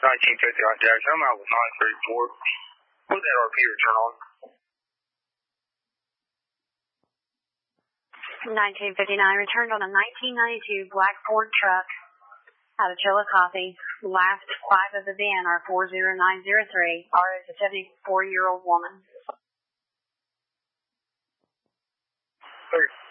1950 on dash. I'm out with 934. Put that RP return on. 1959 returned on a 1992 black Ford truck out of Chillicothe. Last 5 of the VIN are 40903. R is a 74-year-old woman. 30.